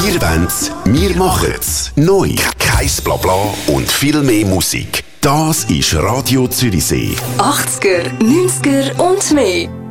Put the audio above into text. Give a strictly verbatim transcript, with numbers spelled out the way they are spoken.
Wir wollen's, wir machen's. Neu, kein Blabla und viel mehr Musik. Das ist Radio Zürichsee. achtziger, neunziger und mehr.